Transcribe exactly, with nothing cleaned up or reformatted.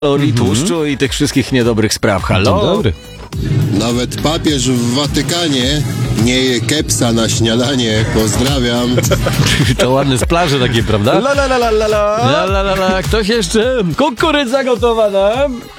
kalorii, tłuszczu i tych wszystkich niedobrych spraw. Halo? Dzień dobry. Nawet papież w Watykanie nie je kepsa na śniadanie. Pozdrawiam. To ładne z plaży takie, prawda? La la la la la la. La la la la. Ktoś jeszcze? Kukurydza gotowana.